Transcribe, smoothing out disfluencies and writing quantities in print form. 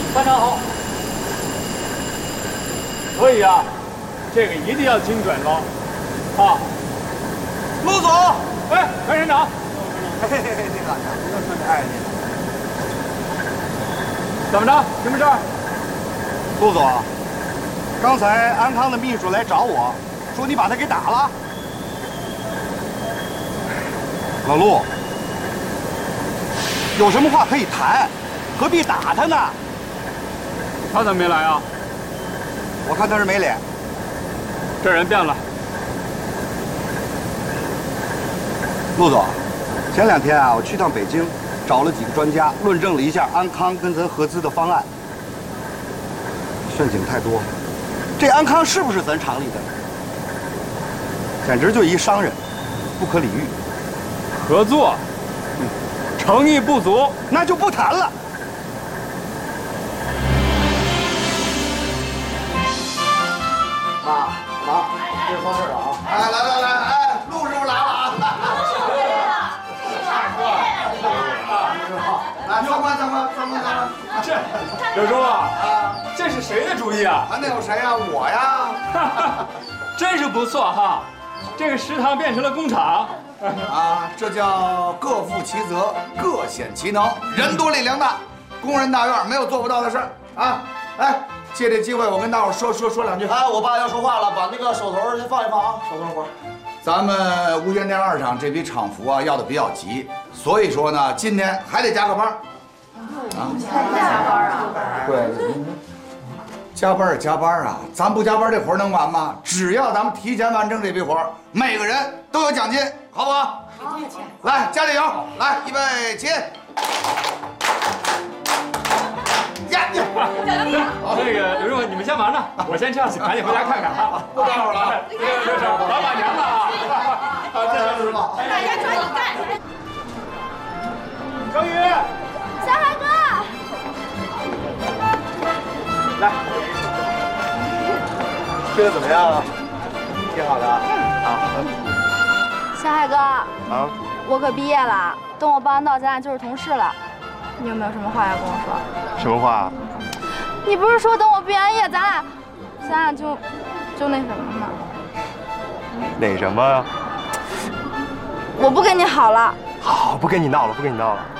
班长好。所以啊，这个一定要精准喽。啊， 陆总， 哎，团连长， 嘿嘿嘿，这个，哎， 怎么着？什么事儿？ 陆总，刚才安康的秘书来找我，说你把他给打了。老陆，有什么话可以谈，何必打他呢？ 他怎么没来啊？ 我看他是没脸。 这人变了。 陆总，前2天啊，我去趟北京，找了几个专家，论证了一下安康跟咱合资的方案。陷阱太多，这安康是不是咱厂里的？简直就一商人，不可理喻。 合作，诚意不足， 那就不谈了。妈，这是方事长啊！哎，来，哎，陆师傅来了啊！来，参观。 这，柳叔啊，这是谁的主意啊？ 还能有谁呀？我呀！ 真是不错哈，这个食堂变成了工厂。 啊，这叫各负其责，各显其能，人多力量大，工人大院没有做不到的事儿啊！哎，借这机会，我跟大伙说两句。 哎，我爸要说话了，把那个手头先放一放啊，手头活。 咱们无线电2厂这批厂服啊要的比较急，所以说呢，今天还得加个班。啊， 加班啊？ 对，加班啊！咱不加班，这活能完吗？只要咱们提前完成这批活，每个人都有奖金，好不好？好，来，加点油！来，预备起！呀！ 那个刘叔，你们先忙着，我先上去，赶紧回家看看啊。 不待会儿了， 这是老板娘了啊！ 好，这是吧？ 大家抓紧干！ 小雨， 小海哥， 来，睡得怎么样啊？挺好的啊。 小海哥啊， 我可毕业了，等我报完到，咱俩就是同事了。你有没有什么话要跟我说？ 什么话？ 你不是说等我毕完业，咱俩就那什么吗？ 哪什么呀？ 我不跟你好了。 好，不跟你闹了，不跟你闹了。